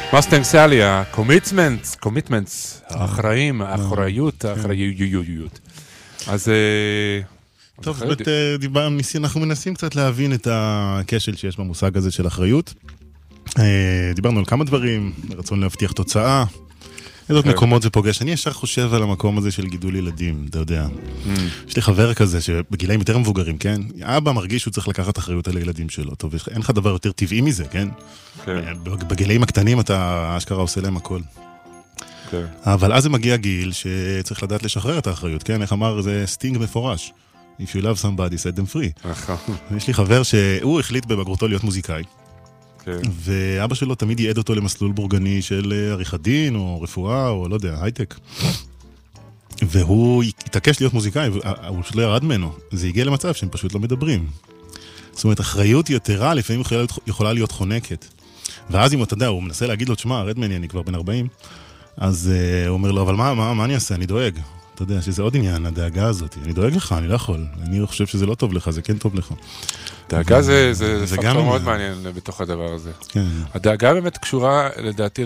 מסטנג סאלי, הקומיטמנטס, האחראים, האחריות. אז... טוב, אנחנו מנסים קצת להבין את הכשל שיש במושג הזה של אחריות. דיברנו על כמה דברים, רצון להבטיח תוצאה. איזה מקומות זה פוגש? אני ישר חושב על המקום הזה של גידול ילדים, אתה יודע. יש לי חבר כזה שבגילאים יותר מבוגרים, כן? אבא מרגיש שהוא צריך לקחת אחריות על הילדים שלו. טוב, אין לך דבר יותר טבעי מזה, כן? בגילאים הקטנים אתה אשכרה עושה להם הכל. אבל אז זה מגיע גיל שצריך לדעת לשחרר את האחריות, כן? איך אמר, זה סטינג מפורש. If you love somebody, set them free. יש לי חבר שהוא החליט בבגרותו להיות מוזיקאי. ואבא שלו תמיד ייעד אותו למסלול בורגני של עריכת דין, או רפואה, או לא יודע, הייטק. והוא התעקש להיות מוזיקאי, הוא פשוט לא ירד ממנו. זה הגיע למצב שהם פשוט לא מדברים. זאת אומרת, אחריות יתרה לפעמים יכולה להיות חונקת. ואז אם אתה יודע, הוא מנסה להגיד לו, תשמע, רד ממני, אני כבר בן 40, אז הוא אומר לו, אבל מה אני אעשה? אני דואג. אתה יודע שזה עוד עניין, הדאגה הזאת. אני דואג לך, אני לא יכול. אני חושב שזה לא טוב לך, זה כן טוב לך. דאגה זה פקטור מאוד מעניין בתוך הדבר הזה. הדאגה באמת קשורה, לדעתי,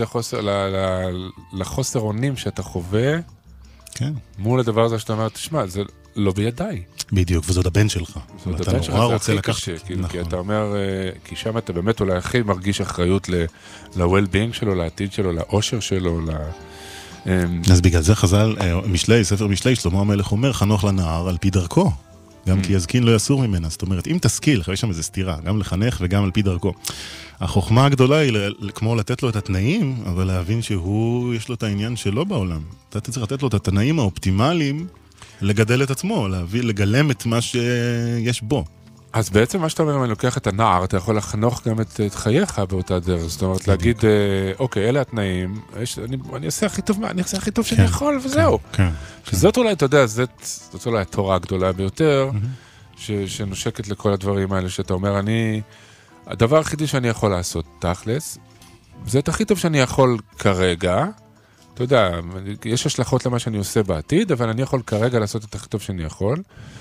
לחוסר אונים שאתה חווה, מול הדבר הזה שאתה אומר, תשמע, זה לא בידיי. בדיוק, וזאת הבן שלך. זאת הבן שלך, זה הכי קשה. כי אתה אומר, כי שם אתה באמת אולי הכי מרגיש אחריות ל-well-being שלו, לעתיד שלו, לאושר שלו, אז בגלל זה חז"ל, ספר משלי, שלמה המלך אומר, חנוך לנער על פי דרכו, גם כי יזקין לא יסור ממנה. זאת אומרת, אם תשכיל, יש שם איזה סתירה, גם לחנך וגם על פי דרכו. החוכמה הגדולה היא כמו לתת לו את התנאים, אבל להבין שהוא, יש לו את העניין שלו בעולם. אתה צריך לתת לו את התנאים האופטימליים, לגדל את עצמו, לגלם את מה שיש בו. אז בעצם מה שאתה אומר, אם אני לוקח את הנער, אתה יכול לחנוך גם את חייך באותה דרך. זאת אומרת, להגיד, אוקיי, אלה התנאים, אני אעשה הכי טוב שאני יכול, וזהו. שזאת אולי, אתה יודע, זאת אולי התורה הגדולה ביותר, שנושקת לכל הדברים האלה, שאתה אומר, הדבר הכי שאני יכול לעשות, תכלס, זה את הכי טוב שאני יכול כרגע, אתה יודע, יש השלכות למה שאני עושה בעתיד, אבל אני יכול כרגע לעשות את הכי טוב שאני יכול,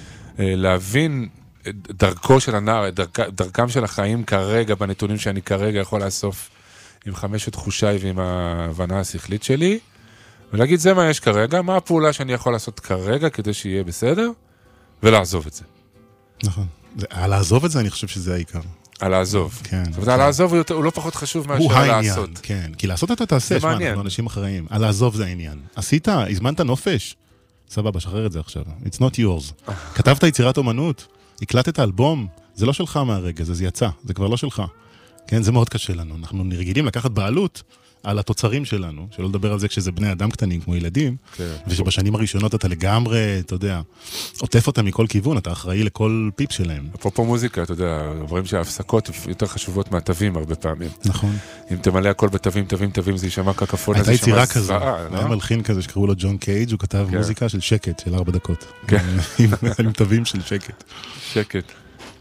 להבין דרכו של הנער, דרכם של החיים כרגע, בנתונים שאני כרגע יכול לאסוף עם חמשת תחושיי ועם ההבנה השכלית שלי, ולהגיד זה מה יש כרגע, מה הפעולה שאני יכול לעשות כרגע כדי שיהיה בסדר, ולעזוב את זה. נכון. על לעזוב את זה אני חושב שזה העיקר. על לעזוב. כן. זאת אומרת, על לעזוב הוא לא פחות חשוב מאשר לעשות. כן, כי לעשות אתה תעשה, שמה, אנחנו אנשים אחראים. על לעזוב זה העניין. עשית, הזמנת נופש, סבבה, שחרר את זה עכשיו. It's not yours. כתבת יצירת אומנות, הקלטת אלבום, זה לא שלך מהרגע, זה יצא, זה כבר לא שלך. כן, זה מאוד קשה לנו. אנחנו רגילים לקחת בעלות על התוצרים שלנו, שלא לדבר על זה כשזה בני אדם קטנים כמו ילדים, ושבשנים הראשונות אתה לגמרי, אתה יודע, עוטף אותם מכל כיוון, אתה אחראי לכל פיפ שלהם. אפרופו מוזיקה, אתה יודע, אומרים שההפסקות יותר חשובות מהתווים הרבה פעמים. נכון. אם תמלא הכל בתווים, זה יישמע קקפון, הייתה יצירה כזו, היה מלחין כזה שקראו לו ג'ון קייג', הוא כתב מוזיקה של שקט, של 4 דקות. עם תווים של שקט. שקט.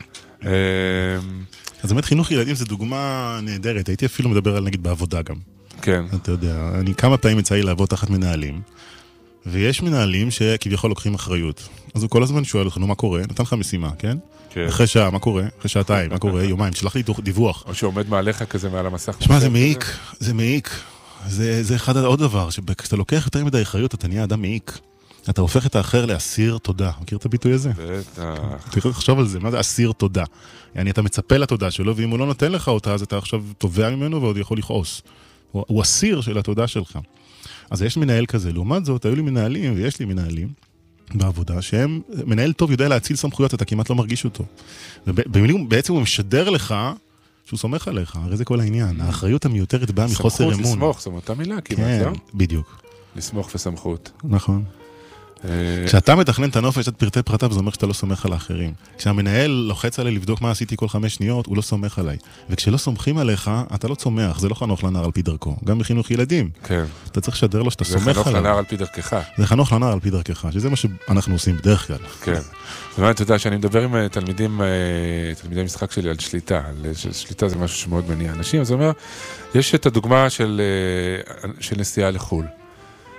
אז באמת חינוך ילדים זה דוגמה נהדרת, הייתי אפילו מדבר על נגיד בעבודה גם. כן. אתה יודע, אני כמה פעמים יצא לי לעבוד תחת מנהלים, ויש מנהלים שכביכול לוקחים אחריות. אז הוא כל הזמן שואל לך, נו מה קורה? נתן לך משימה, כן? כן. אחרי שעה, מה קורה? אחרי שעתיים, מה קורה? יומיים, שלח לי דיווח. או שעומד מעליך כזה מעל המסך. שמע, זה מעיק. זה אחד עוד דבר, כשאתה לוקח יותר מדי אחריות, אתה נהיה אדם מעיק. אתה הופך את האחר לאסיר תודה. מכיר את הביטוי הזה? בטח. תראה לחשוב על זה, מה זה אסיר תודה? יעני, אתה מצפה לתודה שלו, ואם הוא לא נותן לך אותה, אז אתה עכשיו תובע ממנו ועוד יכול לכעוס. הוא אסיר של התודה שלך. אז יש מנהל כזה. לעומת זאת, היו לי מנהלים, ויש לי מנהלים בעבודה, שהם, מנהל טוב יודע להציל סמכויות, אתה כמעט לא מרגיש אותו. ובמילים, בעצם הוא משדר לך שהוא סומך עליך, הרי זה כל העניין. האחריות המיותרת באה מחוסר אמון. סמכות, לסמוך, זאת אותה מילה כמעט, לא? בדיוק. לסמוך וסמכות. נכון. כשאתה מתכנן את הנופש עד פרטי פרטיו, זה אומר שאתה לא סומך על האחרים. כשהמנהל לוחץ עליי לבדוק מה עשיתי כל 5 שניות, הוא לא סומך עליי. וכשלא סומכים עליך, אתה לא צומח, זה לא חנוך לנער על פי דרכו. גם בחינוך ילדים. כן. אתה צריך לשדר לו שאתה סומך עליו. זה חנוך לנער על פי דרכך. זה חנוך לנער על פי דרכך, שזה מה שאנחנו עושים בדרך כלל. כן. זאת אומרת, אתה יודע, שאני מדבר עם תלמידי משחק שלי על שליטה. שליטה זה משהו שמאוד מניע אנשים. אז אומר, יש את הדוגמה של נסיעה לחו"ל.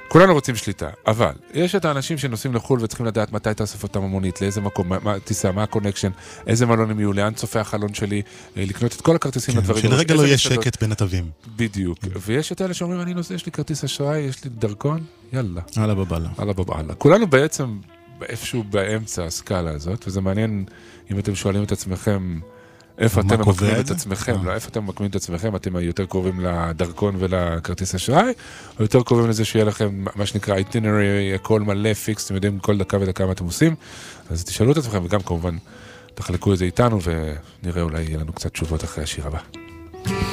כולנו רוצים שליטה, אבל יש את האנשים שנוסעים לחול וצריכים לדעת מתי תאסוף אותם המונית, לאיזה מקום, מה טיסה, מה הקונקשן, איזה מלון הם יהיו, לאן צופה החלון שלי, לקנות את כל הכרטיסים לדברים. שלרגע לא יהיה שקט בין התווים. בדיוק. ויש את אלה שאומרים, אני נוסע, יש לי כרטיס אשראי, יש לי דרכון, יאללה. הלאה בבאללה. הלאה בבאללה. כולנו בעצם איפשהו באמצע הסקאלה הזאת, וזה מעניין אם אתם שואלים את עצמכם, איפה אתם ממקמים את עצמכם, לא, איפה אתם ממקמים את עצמכם, אתם יותר קרובים לדרכון ולכרטיס אשראי, או יותר קרובים לזה שיהיה לכם מה שנקרא itinerary, הכל מלא פיקס, אתם יודעים כל דקה ודקה מה אתם עושים, אז תשאלו את עצמכם, וגם כמובן תחלקו את זה איתנו, ונראה אולי יהיה לנו קצת תשובות אחרי השיר הבא.